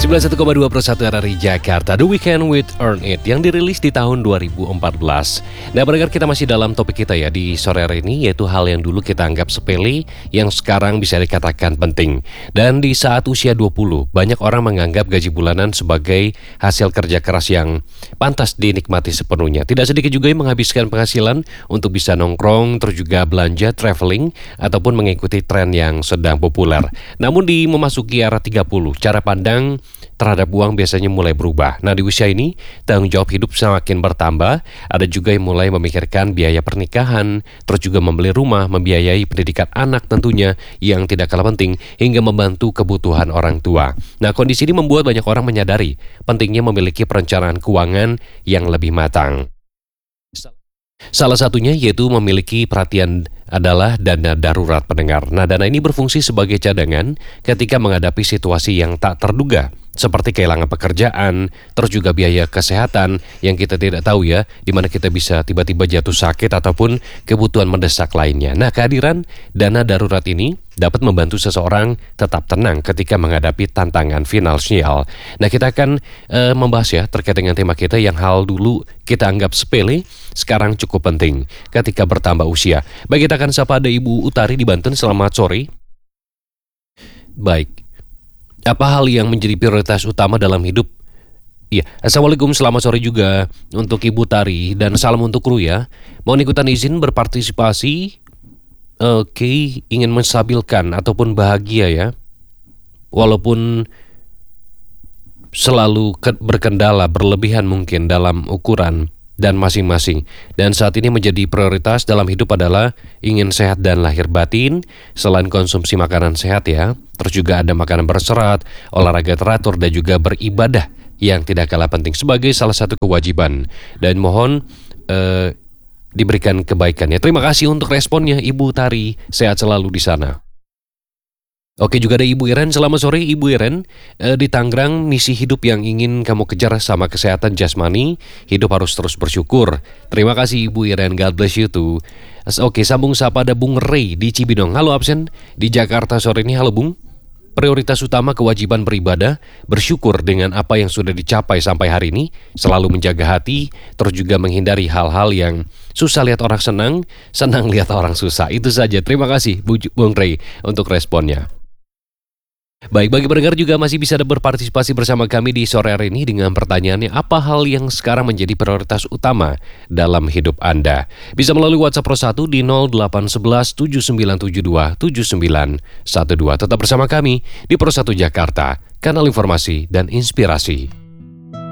91,2 per 1 RRI Jakarta, The Weekend with Earn It yang dirilis di tahun 2014. Nah, pendengar, kita masih dalam topik kita ya di sore hari ini, yaitu hal yang dulu kita anggap sepele yang sekarang bisa dikatakan penting. Dan di saat usia 20, banyak orang menganggap gaji bulanan sebagai hasil kerja keras yang pantas dinikmati sepenuhnya. Tidak sedikit juga yang menghabiskan penghasilan untuk bisa nongkrong, terus juga belanja, traveling, ataupun mengikuti tren yang sedang populer. Namun di memasuki era 30, cara pandang terhadap uang biasanya mulai berubah. Nah, di usia ini, tanggung jawab hidup semakin bertambah. Ada juga yang mulai memikirkan biaya pernikahan, terus juga membeli rumah, membiayai pendidikan anak tentunya, yang tidak kalah penting, hingga membantu kebutuhan orang tua. Nah, kondisi ini membuat banyak orang menyadari pentingnya memiliki perencanaan keuangan yang lebih matang. Salah satunya yaitu memiliki perhatian adalah dana darurat, pendengar. Nah, dana ini berfungsi sebagai cadangan ketika menghadapi situasi yang tak terduga, seperti kehilangan pekerjaan, terus juga biaya kesehatan yang kita tidak tahu ya, di mana kita bisa tiba-tiba jatuh sakit ataupun kebutuhan mendesak lainnya. Nah, kehadiran dana darurat ini dapat membantu seseorang tetap tenang ketika menghadapi tantangan finansial. Nah, kita akan membahas ya terkait dengan tema kita yang hal dulu kita anggap sepele, sekarang cukup penting ketika bertambah usia. Baik, kita akan sapa ada Ibu Utari di Banten. Selamat sore. Baik. Apa hal yang menjadi prioritas utama dalam hidup? Iya, Assalamualaikum, selamat sore juga untuk Ibu Tari dan salam untuk kru ya. Mohon ikutan izin berpartisipasi. Oke, ingin menstabilkan ataupun bahagia ya. Walaupun selalu berkendala berlebihan mungkin dalam ukuran dan masing-masing. Dan saat ini menjadi prioritas dalam hidup adalah ingin sehat dan lahir batin. Selain konsumsi makanan sehat ya, terus juga ada makanan berserat, olahraga teratur, dan juga beribadah yang tidak kalah penting sebagai salah satu kewajiban. Dan mohon diberikan kebaikannya. Terima kasih untuk responnya Ibu Tari, sehat selalu di sana. Oke, juga ada Ibu Iren. Selamat sore Ibu Iren. Di Tangerang, misi hidup yang ingin kamu kejar sama kesehatan jasmani, hidup harus terus bersyukur. Terima kasih Ibu Iren, God bless you too. Oke, sambung sapa ada Bung Ray di Cibinong. Halo absen di Jakarta sore ini. Halo Bung. Prioritas utama kewajiban beribadah, bersyukur dengan apa yang sudah dicapai sampai hari ini, selalu menjaga hati, terus juga menghindari hal-hal yang susah lihat orang senang, senang lihat orang susah. Itu saja. Terima kasih Bung Ray untuk responnya. Baik, bagi pendengar juga masih bisa berpartisipasi bersama kami di sore hari ini dengan pertanyaannya, apa hal yang sekarang menjadi prioritas utama dalam hidup Anda? Bisa melalui WhatsApp Pro 1 di 0811 7972 7912. Tetap bersama kami di Pro 1 Jakarta, kanal informasi dan inspirasi.